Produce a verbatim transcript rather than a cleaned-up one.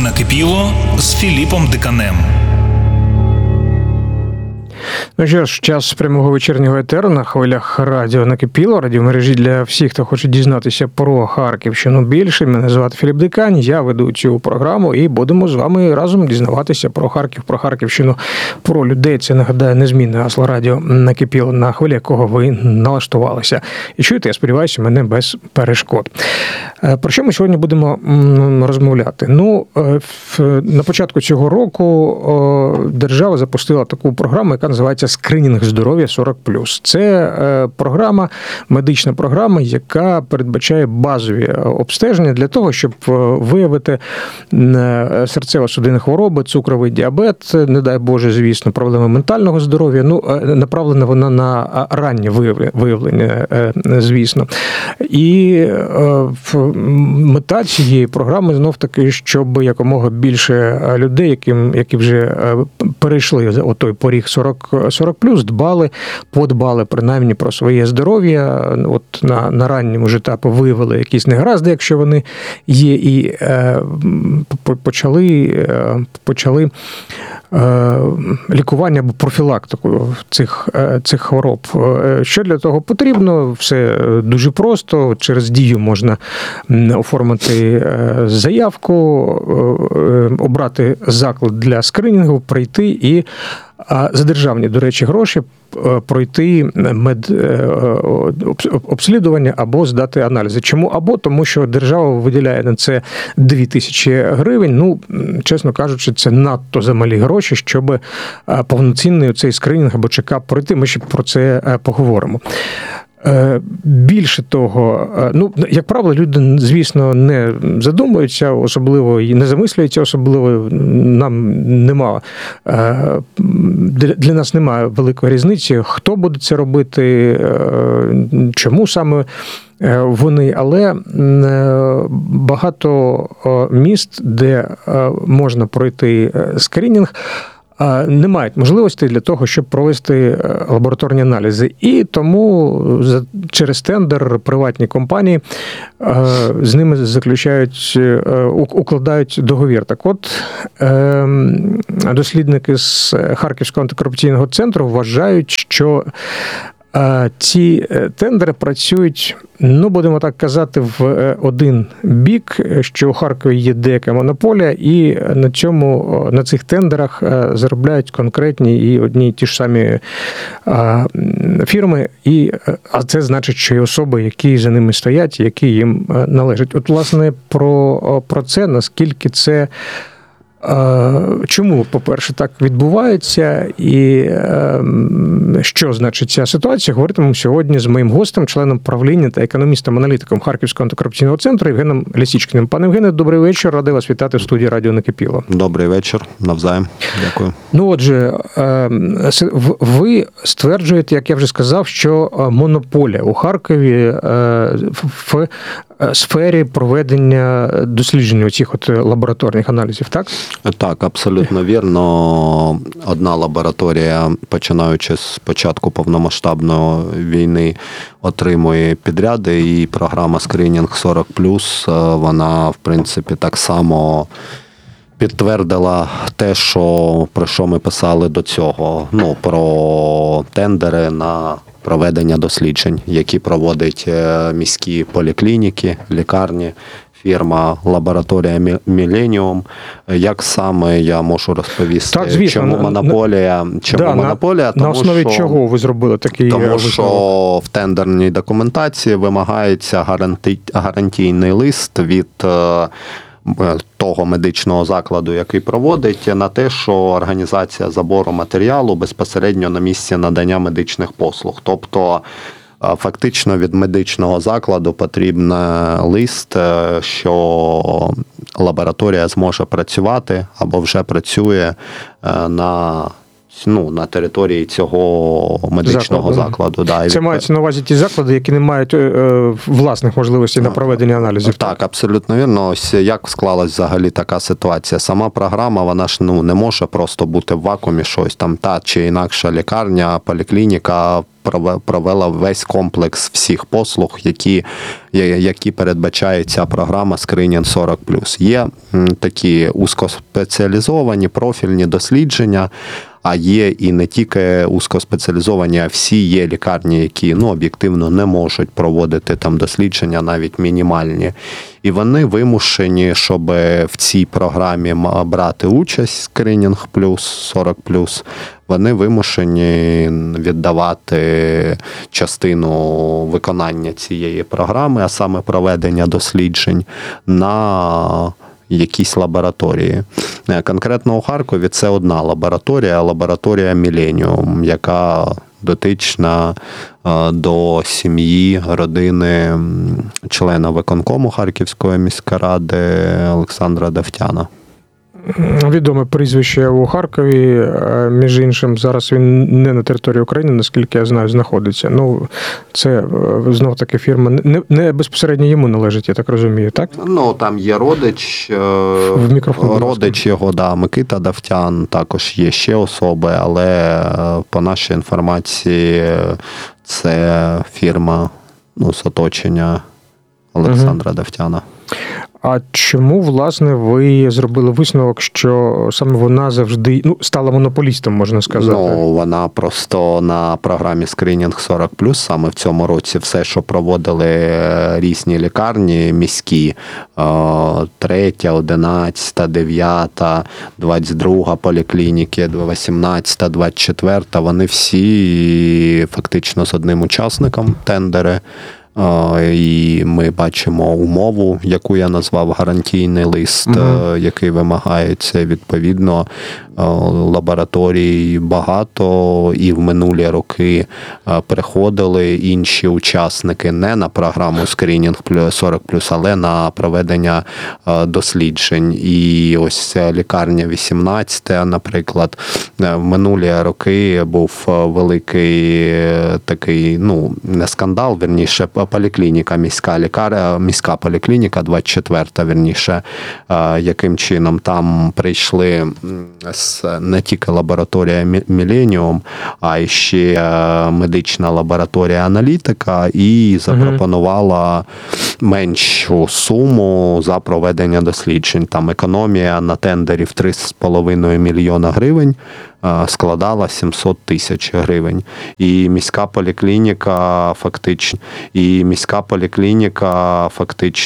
накипіло з Філіпом Диканем. Ну що ж, час прямого вечірнього етеру на хвилях радіо «Накипіло», радіомережі для всіх, хто хоче дізнатися про Харківщину більше. Мене звати Філіп Дикань, я веду цю програму і будемо з вами разом дізнаватися про Харків, про Харківщину, про людей. Це, нагадаю, незмінне гасло радіо «Накипіло», на хвилі якого ви налаштувалися. І чуєте, я сподіваюся, мене без перешкод. Про що ми сьогодні будемо розмовляти? Ну, на початку цього року держава запустила таку програму, яка називається «Скринінг здоров'я сорок плюс». Це програма, медична програма, яка передбачає базові обстеження для того, щоб виявити серцево-судинні хвороби, цукровий діабет, не дай Боже, звісно, проблеми ментального здоров'я. Ну, направлена вона на раннє виявлення, звісно. І мета цієї програми знов-таки, щоб якомога більше людей, яким, які вже перейшли отой поріг сорок плюс, дбали, подбали принаймні про своє здоров'я, от на, на ранньому ж етапі виявили якісь негаразди, якщо вони є, і е, почали, е, почали е, лікування або профілактику цих, е, цих хвороб. Що для того потрібно? Все дуже просто. Через Дію можна оформити заявку, обрати заклад для скринінгу, прийти і за державні, до речі, гроші пройти медобслідування або здати аналізи. Чому? Або тому, що держава виділяє на це дві тисячі гривень. Ну, чесно кажучи, це надто замалі гроші, щоб повноцінний цей скринінг або чекап пройти. Ми ще про це поговоримо. Більше того, ну, як правило, люди, звісно, не задумуються особливо і не замислюються особливо. Нам нема, для нас немає великої різниці, хто буде це робити, чому саме вони, але багато міст, де можна пройти скринінг, не мають можливості для того, щоб провести лабораторні аналізи. І тому через тендер приватні компанії з ними заключають, укладають договір. Так от, дослідники з Харківського антикорупційного центру вважають, що ці тендери працюють, ну, будемо так казати, в один бік, що у Харкові є деяка монополія, і на цьому, на цих тендерах заробляють конкретні і одні й ті ж самі фірми, і, а це значить, що є особи, які за ними стоять, які їм належать. От, власне, про, про це, наскільки це чому, по-перше, так відбувається і що значить ця ситуація, говоритимемо сьогодні з моїм гостем, членом правління та економістом-аналітиком Харківського антикорупційного центру Євгеном Лісічкіним. Пане Євгене, добрий вечір. Радий вас вітати в студії радіо «Накипіло». Добрий вечір. Навзаєм. Дякую. Ну, отже, ви стверджуєте, як я вже сказав, що монополія у Харкові в сфері проведення досліджень оцих от лабораторних аналізів, так? Так, абсолютно вірно. Одна лабораторія, починаючи з початку повномасштабної війни, отримує підряди, і програма «Скринінг сорок плюс», вона, в принципі, так само підтвердила те, що, про що ми писали до цього, ну, про тендери на проведення досліджень, які проводять міські поліклініки, лікарні, фірма «Лабораторія Міленіум». Як саме я можу розповісти, так, звісно, чому монополія? Чому да, монополія? На, тому, на основі що, чого ви зробили такий Тому висновок? що в тендерній документації вимагається гаранті, гарантійний лист від того медичного закладу, який проводить, на те, що організація забору матеріалу безпосередньо на місці надання медичних послуг. Тобто, фактично від медичного закладу потрібен лист, що лабораторія зможе працювати або вже працює на ну, на території цього медичного Закладу. закладу. Да, і Це відпо- мається на увазі ті заклади, які не мають е, власних можливостей на проведення аналізів. Так, абсолютно вірно. Ось як склалась взагалі така ситуація. Сама програма, вона ж ну не може просто бути в вакуумі, щось там та чи інакша лікарня, поліклініка прове- провела весь комплекс всіх послуг, які, я- які передбачає ця програма Screening сорок плюс. Є м, такі узкоспеціалізовані профільні дослідження. А є і не тільки узкоспеціалізовані, а всі є лікарні, які ну, об'єктивно не можуть проводити там дослідження, навіть мінімальні. І вони вимушені, щоб в цій програмі ма- брати участь скринінг плюс, сорок плюс, вони вимушені віддавати частину виконання цієї програми, а саме проведення досліджень, на якісь лабораторії. Е, Конкретно у Харкові це одна лабораторія, лабораторія Міленіум, яка дотична е, до сім'ї, родини м, члена виконкому Харківської міськради Олександра Давтяна. Відоме прізвище у Харкові, е, між іншим, зараз він не на території України, наскільки я знаю, знаходиться. Ну, це знов таки фірма не, не безпосередньо йому належить, я так розумію, так? Ну, там є родич, е, В мікрофон, будь ласка. родич його, да, Микита Давтян, також є ще особи, але е, по нашій інформації це фірма ну, з оточення Олександра Давтяна. А чому, власне, ви зробили висновок, що саме вона завжди ну, стала монополістом, можна сказати? Ну, вона просто на програмі Screening сорок плюс саме в цьому році все, що проводили різні лікарні міські, е, третя, одинадцята, дев'ята, двадцять друга поліклініки, вісімнадцята, двадцять четверта, вони всі фактично з одним учасником тендери. Е, І ми бачимо умову, яку я назвав гарантійний лист, Мгм. який вимагається. Відповідно, е, лабораторій багато, і в минулі роки е, приходили інші учасники не на програму Screening сорок плюс, але на проведення е, досліджень. І ось ця лікарня вісімнадцята, наприклад, е, в минулі роки був е, великий е, такий, ну, не скандал, вірніше, поліклініка, міська лікарня, міська поліклініка, двадцять четверта, вірніше, е, яким чином там прийшли м, з не тільки лабораторія Мі- Міленіум, а й ще е, медична лабораторія аналітика, і запропонувала меншу суму за проведення досліджень. Там економія на тендері в три з половиною мільйона гривень е, складала сімсот тисяч гривень. І міська поліклініка фактично, і міська поліклініка фактично